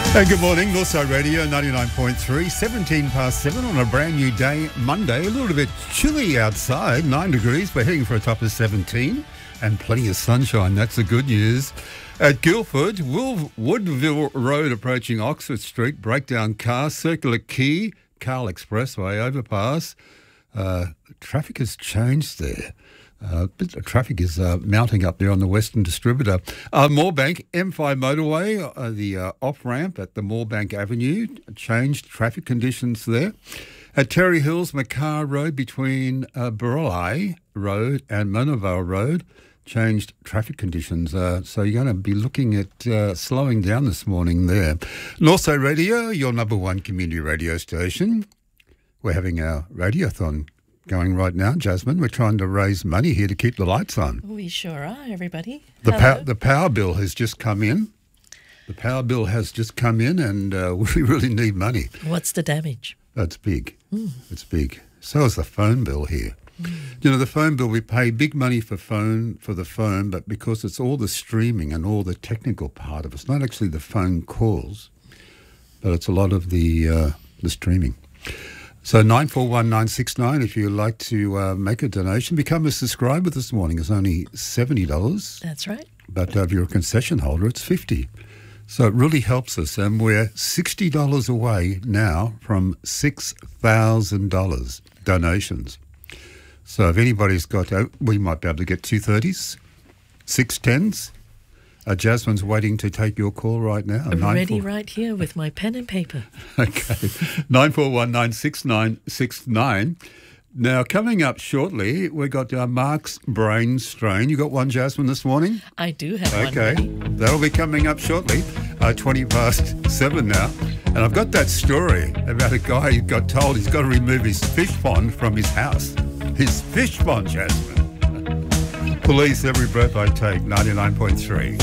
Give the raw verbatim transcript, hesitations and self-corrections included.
Hey, good morning, Northside Radio ninety-nine point three, seventeen past seven on a brand new day, Monday. A little bit chilly outside, nine degrees. We're heading for a top of seventeen and plenty of sunshine. That's the good news. At Guildford, Wil- Woodville Road approaching Oxford Street, breakdown car, Circular Quay, Carl Expressway, overpass. Uh, traffic has changed there. Uh, bit of traffic is uh, mounting up there on the Western Distributor. Uh, Moorebank, M five motorway, uh, the uh, off-ramp at the Moorebank Avenue, changed traffic conditions there. At Terry Hills, Macar Road between uh, Burleigh Road and Monavale Road, changed traffic conditions. Uh, so you're going to be looking at uh, slowing down this morning there. Northside Radio, your number one community radio station. We're having our radiothon going right now, Jasmine. We're trying to raise money here to keep the lights on. We sure are, everybody. The, Hello. pow- the power bill has just come in. The power bill has just come in and uh, we really need money. What's the damage? That's big. Mm. It's big. So is the phone bill here. Mm. You know, the phone bill, we pay big money for phone for the phone, but because it's all the streaming and all the technical part of it, it's not actually the phone calls, but it's a lot of the uh, the streaming. So nine four one nine six nine if you'd like to uh, make a donation. Become a subscriber this morning. It's only seventy dollars. That's right. But uh, if you're a concession holder, it's fifty dollars. So it really helps us. And we're sixty dollars away now from six thousand dollars donations. So if anybody's got, uh, we might be able to get two thirties, six tens. Uh, Jasmine's waiting to take your call right now. I'm ready right here with my pen and paper. Okay. nine four one nine six nine six nine. Now, coming up shortly, we've got uh, Mark's Brain Strain. You got one, Jasmine, this morning? I do have Okay. one ready. That'll be coming up shortly, uh, twenty past seven now. And I've got that story about a guy who got told he's got to remove his fish pond from his house. His fish pond, Jasmine. Police, every breath I take, ninety-nine point three.